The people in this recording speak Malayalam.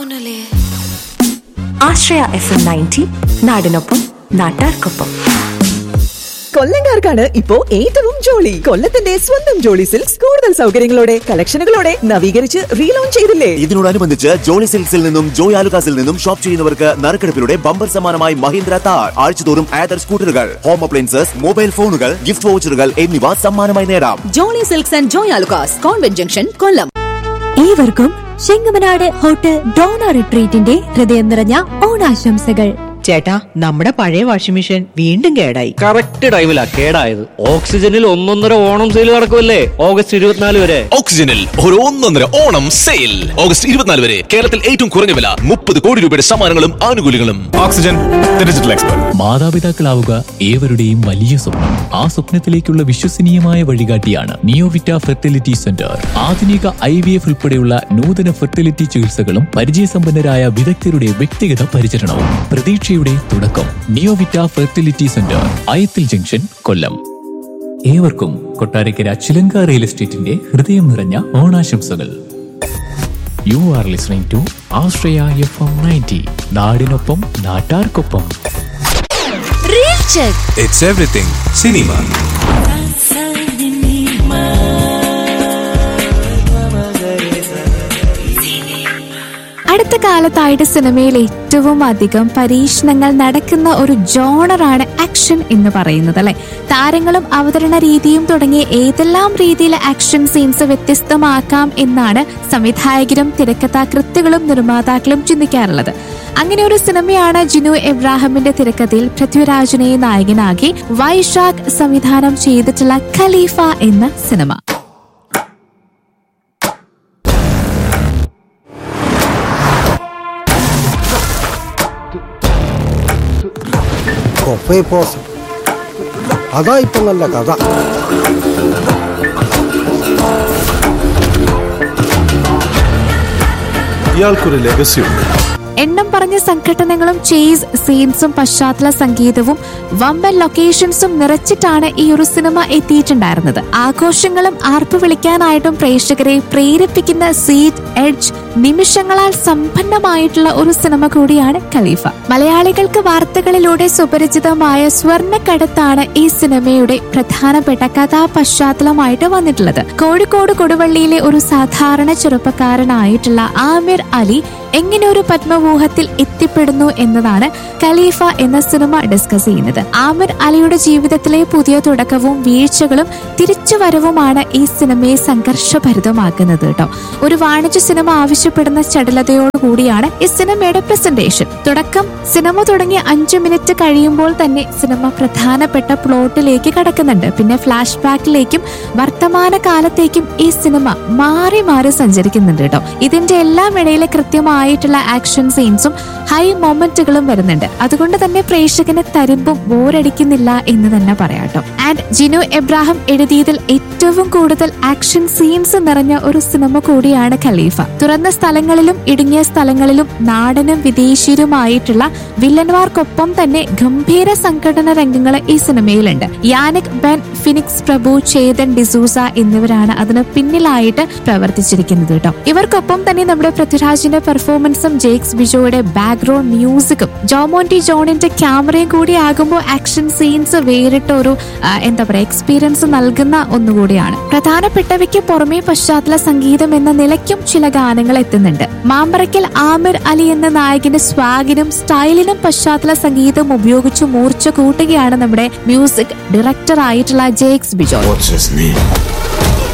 ആശ്രയ FM 90 നാടിനൊപ്പം നാട്ടാർക്കൊപ്പം. കൊല്ലംകാർക്കാണ് ഇപ്പോ ഏറ്റവും ജോളി. കൊല്ലത്തിന്റെ സ്വന്തം ജോളി സിൽക്സ് കൂടുതൽ സൗകര്യങ്ങളോടെ കളക്ഷനുകളോടെ നവീകരിച്ച് റീലോഞ്ച് ചെയ്തില്ലേ? ഇതിനോടനുബന്ധിച്ച് ജോളി സിൽക്സിൽ നിന്നും ജോയ് ആലുകാസിൽ നിന്നും ഷോപ്പ് ചെയ്യുന്നവർക്ക് നറുക്കെടുപ്പിലൂടെ ബമ്പർ സമ്മാനമായി മഹീന്ദ്ര താർ, ആഴ്ചതോറും ആദർ സ്കൂട്ടറുകൾ, ഹോം അപ്ലയൻസസ്, മൊബൈൽ ഫോണുകൾ, ഗിഫ്റ്റ് വൗച്ചറുകൾ എന്നിവ സമ്മാനമായി നേടാം. Jolly silks and Joy Alukkas, convent junction, കൊല്ലം. ഏവർക്കും ചെങ്ങമനാട് ഹോട്ടൽ ഡോണ റിട്രീറ്റിന്റെ ഹൃദയം നിറഞ്ഞ ഓണാശംസകൾ. ചേട്ടാ, നമ്മുടെ പഴയ വാഷിംഗ് മെഷീൻ വീണ്ടും കേടായി. കറക്റ്റ് ടൈമിലാ കേടായത്. ഓക്സിജനിൽ 1.5 ഓണം സെയിൽ നടക്കുമല്ലേ ഓഗസ്റ്റ് 24 വരെ. ഓക്സിജനിൽ ഒരു 1.5 ഓണം സെയിൽ ഓഗസ്റ്റ് 24 വരെ. കേരളത്തിൽ ഏറ്റവും കുറഞ്ഞ വില, 30 കോടി രൂപയുടെ സമ്മാനങ്ങളും ആനുകൂല്യങ്ങളും. Oxygen, digital expert. മാതാപിതാക്കളാവുക ഏവരുടെയും വലിയ സ്വപ്നം. ആ സ്വപ്നത്തിലേക്കുള്ള വിശ്വസനീയമായ വഴികാട്ടിയാണ് നിയോവിറ്റ ഫെർട്ടിലിറ്റി സെന്റർ. ആധുനിക IVF ഉൾപ്പെടെയുള്ള നൂതന ഫെർട്ടിലിറ്റി ചികിത്സകളും പരിചയസമ്പന്നരായ വിദഗ്ധരുടെ വ്യക്തിഗത പരിചരണവും. പ്രതീക്ഷയുടെ തുടക്കം. നിയോവിറ്റ ഫെർട്ടിലിറ്റി സെന്റർ, അയത്തിൽ ജംഗ്ഷൻ, കൊല്ലം. ഏവർക്കും കൊട്ടാരക്കര ചിലങ്ക റിയൽ എസ്റ്റേറ്റിന്റെ ഹൃദയം നിറഞ്ഞ ഓണാശംസകൾ. You are listening to Ashraya FM 90 നാടിനൊപ്പം നാട്ടാർക്കൊപ്പം. It's everything cinema. അടുത്ത കാലത്തായിട്ട് സിനിമയിൽ ഏറ്റവും അധികം പരീക്ഷണങ്ങൾ നടക്കുന്ന ഒരു ജോണറാണ് ആക്ഷൻ എന്ന് പറയുന്നത്, അല്ലെ? താരങ്ങളും അവതരണ രീതിയും തുടങ്ങിയ ഏതെല്ലാം രീതിയിലെ ആക്ഷൻ സീൻസ് വ്യത്യസ്തമാക്കാം എന്നാണ് സംവിധായകരും തിരക്കഥാകൃത്തുക്കളും നിർമ്മാതാക്കളും ചിന്തിക്കാറുള്ളത്. അങ്ങനെ ഒരു സിനിമയാണ് ജിനു എബ്രാഹിമിന്റെ തിരക്കഥയിൽ പൃഥ്വിരാജിനെ നായകനാക്കി വൈശാഖ് സംവിധാനം ചെയ്തിട്ടുള്ള ഖലീഫ എന്ന സിനിമ. അതാ ഇപ്പൊ നല്ല കഥ. ഇയാൾക്കൊരു ലെഗസിയുണ്ട്. എണ്ണം പറഞ്ഞ സംഘടനകളും ചേസ് സീൻസും പശ്ചാത്തല സംഗീതവും വമ്പൻ ലൊക്കേഷൻസും നിറച്ചിട്ടാണ് ഈ ഒരു സിനിമ എത്തിയിട്ടുണ്ടായിരുന്നത്. ആഘോഷങ്ങളും ആർപ്പ് വിളിക്കാനായിട്ടും പ്രേക്ഷകരെ പ്രേരിപ്പിക്കുന്ന സീറ്റ് എഡ്ജ് നിമിഷങ്ങളാൽ സമ്പന്നമായിട്ടുള്ള ഒരു സിനിമ കൂടിയാണ് ഖലീഫ. മലയാളികൾക്ക് വാർത്തകളിലൂടെ സുപരിചിതമായ സ്വർണ്ണക്കടത്താണ് ഈ സിനിമയുടെ പ്രധാനപ്പെട്ട കഥാപശ്ചാത്തലമായിട്ട് വന്നിട്ടുള്ളത്. കോഴിക്കോട് കൊടുവള്ളിയിലെ ഒരു സാധാരണ ചെറുപ്പക്കാരനായിട്ടുള്ള ആമിർ അലി എങ്ങനെ ഒരു പത്മവ്യൂഹത്തിൽ എത്തിപ്പെടുന്നു എന്നതാണ് ഖലീഫ എന്ന സിനിമ ഡിസ്കസ് ചെയ്യുന്നത്. ആമിർ അലിയുടെ ജീവിതത്തിലെ പുതിയ തുടക്കവും വീഴ്ചകളും തിരിച്ചുവരവുമാണ് ഈ സിനിമയെ സംഘർഷഭരിതമാക്കുന്നത് കേട്ടോ. ഒരു വാണിജ്യ സിനിമ ആവശ്യപ്പെടുന്ന ചടുലതയോടുകൂടിയാണ് ഈ സിനിമയുടെ പ്രസന്റേഷൻ. തുടക്കം സിനിമ തുടങ്ങി 5 മിനിറ്റ് കഴിയുമ്പോൾ തന്നെ സിനിമ പ്രധാനപ്പെട്ട പ്ലോട്ടിലേക്ക് കടക്കുന്നുണ്ട്. പിന്നെ ഫ്ലാഷ് ബാക്കിലേക്കും വർത്തമാന കാലത്തേക്കും ഈ സിനിമ മാറി മാറി സഞ്ചരിക്കുന്നുണ്ട് കേട്ടോ. ഇതിന്റെ എല്ലാം ഇടയിലെ കൃത്യമായിട്ടുള്ള ആക്ഷൻ സീൻസും ഹൈ മൊമെന്റുകളും വരുന്നുണ്ട്. അതുകൊണ്ട് തന്നെ പ്രേക്ഷകന് തരുമ്പും ബോറടിക്കുന്നില്ല എന്ന് തന്നെ പറയാട്ടോ. ആൻഡ് ജിനു എബ്രാഹിം എഴുതിയതിൽ ഏറ്റവും കൂടുതൽ ആക്ഷൻ സീൻസ് നിറഞ്ഞ ഒരു സിനിമ കൂടിയാണ് ഖലീഫ. തുറന്ന സ്ഥലങ്ങളിലും ഇടുങ്ങിയ സ്ഥലങ്ങളിലും നാടനും വിദേശീയരുമായിട്ടുള്ള വില്ലന്മാർക്കൊപ്പം തന്നെ ഗംഭീര സംഘടന രംഗങ്ങൾ ഈ സിനിമയിലുണ്ട്. യാനിക് ബെൻ ഫിനിക്സ് പ്രഭു, ചേതൻ ഡിസൂസ എന്നിവരാണ് അതിന് പിന്നിലായിട്ട് പ്രവർത്തിച്ചിരിക്കുന്നത് കേട്ടോ. ഇവർക്കൊപ്പം തന്നെ നമ്മുടെ പൃഥ്വിരാജിന്റെ പെർഫോമൻസും ജേക്സ് ബിജോയുടെ ബാക്ക്ഗ്രൗണ്ട് മ്യൂസിക്കും ജോമോന്റി ജോണിന്റെ ക്യാമറയും കൂടി ആകുമ്പോൾ ആക്ഷൻ സീൻസ് വേറിട്ട ഒരു എക്സ്പീരിയൻസ് നൽകുന്ന ഒന്നുകൂടിയാണ്. പ്രധാനപ്പെട്ടവയ്ക്ക് പുറമെ പശ്ചാത്തല സംഗീതം എന്ന നിലയ്ക്കും ചില ഗാനങ്ങൾ എത്തുന്നുണ്ട്. മാമ്പറയ്ക്കൽ ആമിർ അലി എന്ന നായകന്റെ സ്വാഗിനും സ്റ്റൈലിനും പശ്ചാത്തല സംഗീതം ഉപയോഗിച്ച് മൂർച്ച കൂട്ടുകയാണ് നമ്മുടെ മ്യൂസിക് ഡയറക്ടർ ആയിട്ടുള്ള ജേക്സ് ബിജോ.